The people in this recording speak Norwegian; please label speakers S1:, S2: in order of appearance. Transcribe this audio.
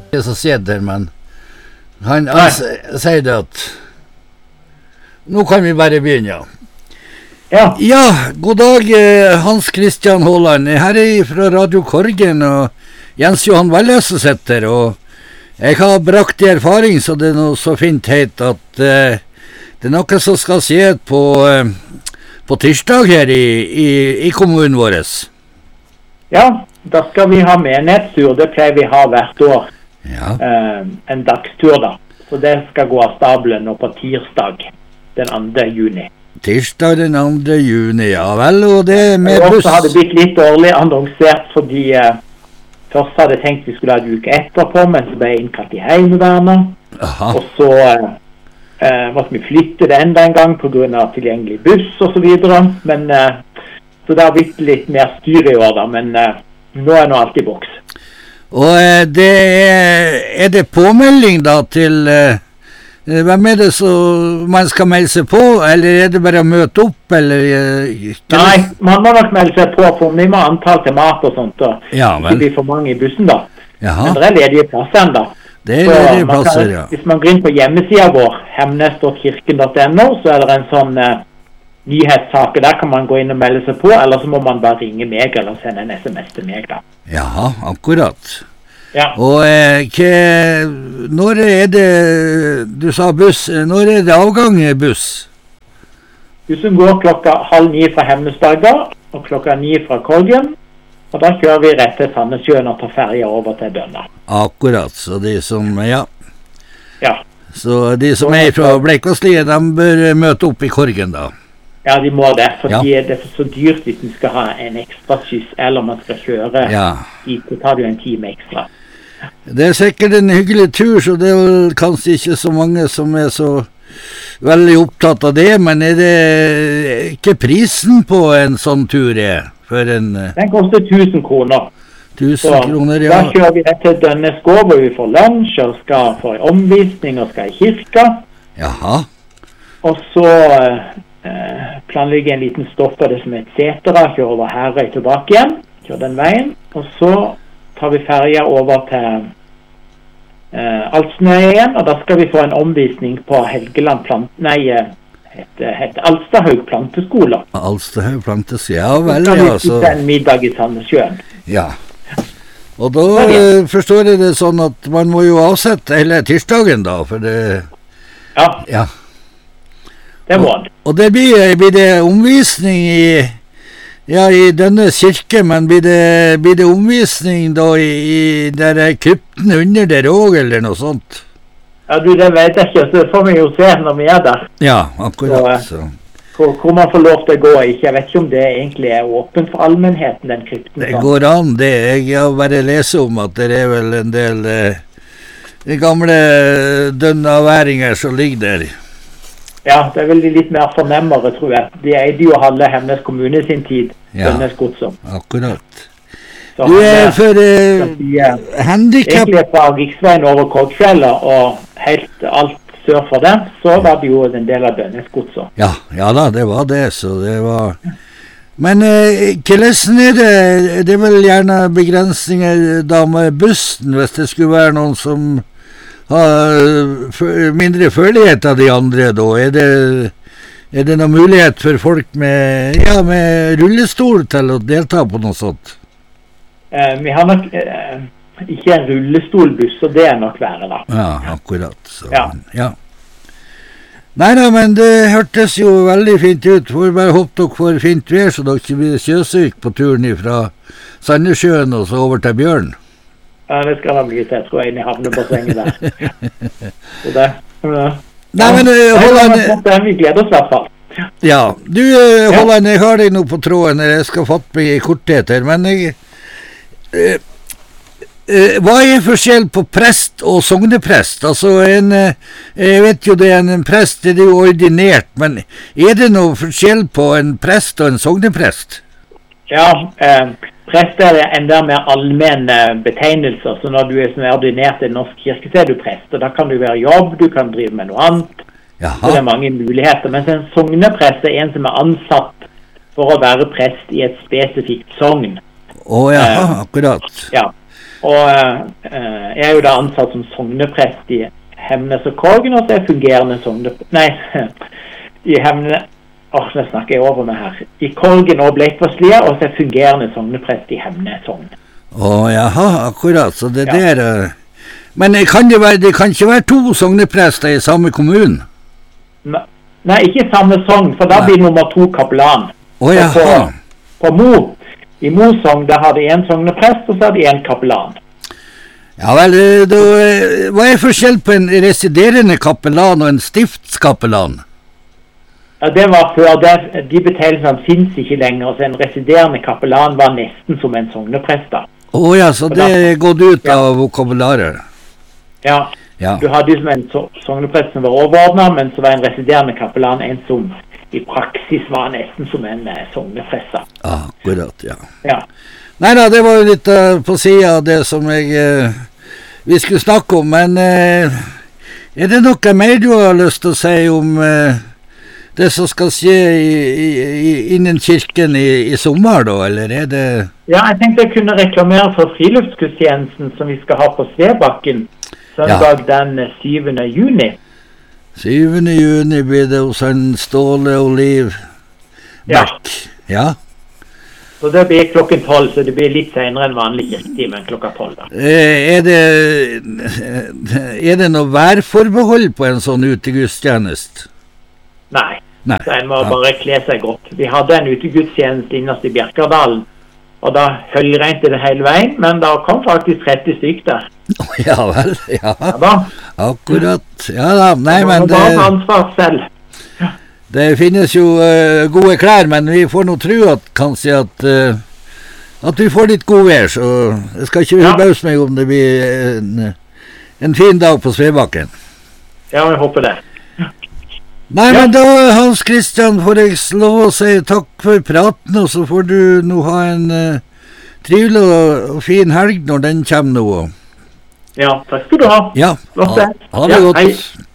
S1: Det som sitter, men han sier det at nå kan vi bare begynne. Ja, god dag, Hans Christian Håland. Her fra Radio Korgen, og Jens Johan Walløs sitter, og jeg har brakt i erfaring, så det noe så fint heit, at det noe som skal skje på tirsdag her i kommunen vår. Ja, da skal vi ha menighetstur, det pleier vi ha hvert år. Ja. En dagstur da. Så det skal gå av stabelen nå på tirsdag, den 2. juni. Tirsdag den 2. juni, ja vel, og det med buss. Og så hadde det blitt litt dårlig annonsert, fordi først hadde jeg tenkt vi skulle ha en uke etterpå, men så ble jeg innkalt i Heimevernet. Og så måtte vi flytte det enda en gang på grunn av tilgjengelig buss og så videre, men så det har blitt litt mer styr i år da, men nå nå alt i boks. Og det det påmelding da til hvem det så man skal melde seg på, eller det bare å møte opp, eller? Nei, man må nok melde seg på, for vi må antall til mat og sånt, og det blir for mange i bussen da. Men det ledige plasser da. Det ledige plasser, ja. Hvis man går inn på hjemmesiden vår, hemnes.kirken.no, så det en sånn nyhetssaker, der kan man gå inn og melde seg på, eller så må man bare ringe meg, eller sende en SMS til meg da. Ja, akkurat. Ja. Og når det, du sa buss, når det avgang buss? Bussen går 8:30 fra Hemnesberga, og 9:00 fra Korgen, og da kjører vi rett til Sandnessjøen og tar ferja over til Dønna. Akkurat, så de som, ja. Så de som fra Bleikvassliet, de bør møte opp i Korgen da. Ja, de må det, fordi det så dyrt hvis man skal ha en ekstra skyss, eller man skal kjøre dit, så tar det jo en time ekstra. Det sikkert en hyggelig tur, så det kanskje ikke så mange som så veldig opptatt av det, men det ikke prisen på en sånn tur for en... Den koster 1000 kroner. 1000 kroner, ja. Da kjører vi rett til Dønneskov, hvor vi får lunsj, og skal få en omvisning, og skal i kirka. Jaha. Og så planlegger en liten stopp av det som et Setera, kjører over Herøy tilbake igjen, kjører den veien, og så tar vi ferja over til Altsnøya igjen, og da skal vi få en omvisning på Helgeland heter Alstahaug planteskole. Alstahaug planteskole, ja vel, ja. Så skal vi en middag i Sandnessjøen. Ja. Og da forstår jeg det sånn at man må jo avsette hele tirsdagen da, for det... Ja. Det må det. Og det blir det omvisning i denne kirke, men blir det omvisning da i der krypten under der også, eller noe sånt? Ja, det vet jeg ikke, så det får vi jo se når vi der. Ja, akkurat. Så. Hvor man får lov til å gå, jeg vet ikke om det egentlig åpen for allmennheten, den krypten. Det går an, jeg har bare lest om at det vel en del gamle dønnaværinger som ligger der. Ja, det veldig litt mer fornemmere, tror jeg. De eide jo halve Hemnes kommune sin tid, Hemnes godsom. Akkurat. Så du for handicap... Egentlig fra Riksveien over Korgfjellet, og helt alt sør for den, så var det jo en del av Hemnes godsom. Ja da, det var det, så det var... Men hvordan det vel gjerne begrensninger da med bussen, hvis det skulle være noen som... mindre følelighet av de andre da, det noen mulighet for folk med rullestol til å delta på noe sånt? Vi har nok ikke en rullestolbuss, så det nok være da. Ja, akkurat. Så, ja. Neida, men det hørtes jo veldig fint ut. Får bare håpe dere får fint vær, så dere ikke blir sjøsyk på turen fra Sandnessjøen og så over til Bjørn. Ja, det skal da bli til, jeg tror jeg, inn i havnebassenget der. Så det... Nei, men Håland... Vi gleder oss i hvert fall. Ja, du Håland, jeg har deg nå på tråden, jeg skal fatte meg i korthet her, men hva forskjell på prest og sogneprest? Altså, jeg vet jo det en prest, det jo ordinert, men det noe forskjell på en prest og en sogneprest? Ja, prest enda mer allmenn betegnelser, så når du som ordinert i norsk kirke, så du prest, og da kan du være jobb, du kan drive med noe annet, så det mange muligheter, mens en sogneprest en som ansatt for å være prest i et spesifikt sogn. Jaha, akkurat. Ja,
S2: Og jeg jo da ansatt som sogneprest I Hemnes og Korgen, og så fungerende sogneprest, I Hemnes, nå snakker jeg over med her, I Korgen og Bleikvasslia, og så fungerende sogneprest I Hemnes sogn.
S1: Jaha, akkurat, så det der... Men det kan ikke være to sogneprester I samme kommunen?
S2: Nei, ikke samme sogn, for da blir nummer 2 kapellan. På Mo, I Mo sogn, der har de en sogneprest, og så har de en kapellan.
S1: Ja vel, hva forskjell på en residerende kapellan og en stiftskapellan?
S2: Ja, det var før, de betegnelsene finnes ikke lenger, så en residerende kapellan var nesten som en sogneprest da.
S1: Ja, så det gått ut av vokabularet?
S2: Ja, du hadde som en sogneprest som var overordnet, men så var en residerende kapellan en som I praksis var nesten som en sogneprest.
S1: Akkurat, ja. Neida, det var jo litt på siden av det som vi skulle snakke om, men det noe mer du har lyst til å si om det som skal skje innen kirken I sommer da, eller det...
S2: Ja, jeg tenkte jeg kunne reklamere for friluftsgudstjenesten som vi skal ha på Svebakken, søndag den 7. juni.
S1: 7. juni blir det hos en Ståle Oliv Beck. Ja.
S2: Så det blir klokken 12, så det blir litt senere enn vanlig kirketime enn klokka 12 da.
S1: Det noe værforbehold på en sånn utegudstjenest?
S2: Nei. Så en må bare kle seg godt. Vi hadde en utegudstjeneste innast I Bjerkardalen, og da høljregnet det hele veien, men da kom faktisk 30 styk der.
S1: Ja vel, ja. Akkurat. Ja da, nei, men
S2: det... Man må bare ansvar selv.
S1: Det finnes jo gode klær, men vi får nå tro kanskje at vi får litt god vær, så jeg skal ikke forbause meg om det blir en fin dag på Svebakken.
S2: Ja, jeg håper det.
S1: Nei, men da, Hans Christian, får jeg lov å si takk for praten, og så får du nå ha en trivelig og fin helg når den kommer nå.
S2: Ja, takk skal du ha.
S1: Ja, ha det godt.
S2: Hei.